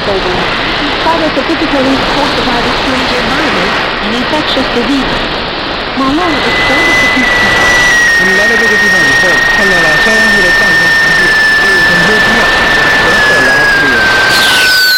baby. Cytostatistically caused by the strange environment and infectious disease. Malone is standard